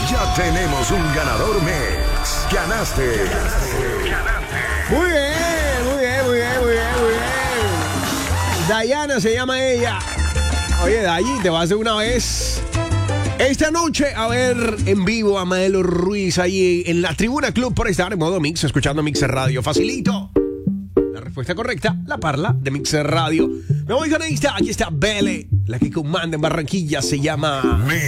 Ya tenemos un ganador Mix. Ganaste. Muy bien, muy bien, muy bien, muy bien, muy bien. Dayana se llama ella. Oye, Dayi, te vas de una vez. Esta noche a ver en vivo a Maelo Ruiz allí en la Tribuna Club por estar en modo Mix, escuchando Mixer Radio. Facilito. La respuesta correcta, la parla de Mixer Radio. Me voy con esta, aquí está Bele, la que comanda en Barranquilla, se llama...